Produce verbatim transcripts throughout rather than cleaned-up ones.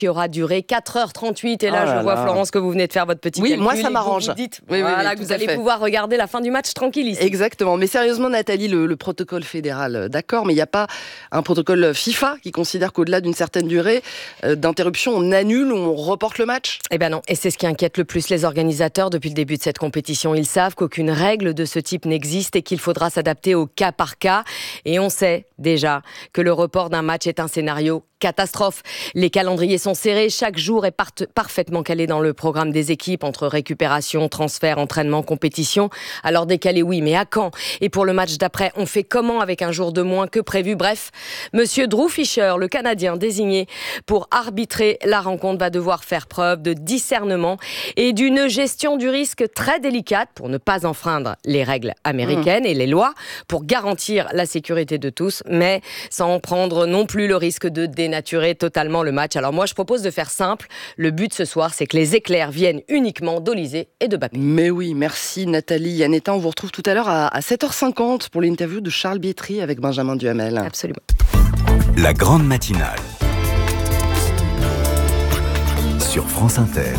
qui aura duré quatre heures trente-huit. Et là, oh là je vois, là. Florence, que vous venez de faire votre petit oui, calcul. moi, ça m'arrange. Vous, vous dites oui, oui, voilà, oui, que vous à allez fait. pouvoir regarder la fin du match tranquille ici. Exactement. Mais sérieusement, Nathalie, le, le protocole fédéral, d'accord, mais il n'y a pas un protocole FIFA qui considère qu'au-delà d'une certaine durée euh, d'interruption, on annule ou on reporte le match ? Eh ben non, et c'est ce qui inquiète le plus les organisateurs depuis le début de cette compétition. Ils savent qu'aucune règle de ce type n'existe et qu'il faudra s'adapter au cas par cas. Et on sait déjà que le report d'un match est un scénario catastrophe. Les calendriers sont serrés, chaque jour est part- parfaitement calé dans le programme des équipes entre récupération, transfert, entraînement, compétition. Alors décalé oui, mais à quand ? Et pour le match d'après, on fait comment avec un jour de moins que prévu ? Bref, monsieur Drew Fisher, le Canadien désigné pour arbitrer la rencontre, va devoir faire preuve de discernement et d'une gestion du risque très délicate pour ne pas enfreindre les règles américaines mmh. et les lois pour garantir la sécurité de tous, mais sans prendre non plus le risque de dénaturer totalement le match. Alors moi, je propose de faire simple. Le but ce soir, c'est que les éclairs viennent uniquement d'Olysée et de Bappé. Mais oui, merci Nathalie. Yanetta, on vous retrouve tout à l'heure à, à sept heures cinquante pour l'interview de Charles Bietri avec Benjamin Duhamel. Absolument. La grande matinale sur France Inter.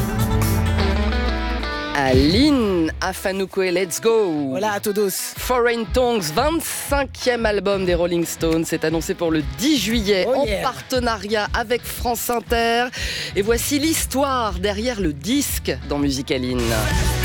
Aline Afanoukoé, let's go. Hola a todos. Foreign Tongues, vingt-cinquième album des Rolling Stones, c'est annoncé pour le dix juillet oh en yeah. partenariat avec France Inter. Et voici l'histoire derrière le disque dans Musicaline.